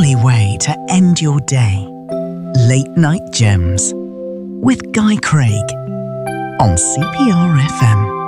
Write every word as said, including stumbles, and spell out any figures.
jolly way to end your day. Late Night Gems with Guy Craig on C P R F M.